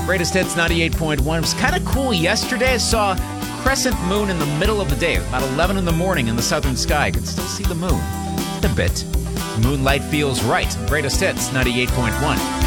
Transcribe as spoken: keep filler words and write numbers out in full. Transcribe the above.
Greatest Hits ninety-eight point one. It was kind of cool yesterday. I saw crescent moon in the middle of the day, about eleven in the morning in the southern sky. I could still see the moon. Just a bit. Moonlight feels right. Greatest Hits ninety-eight point one.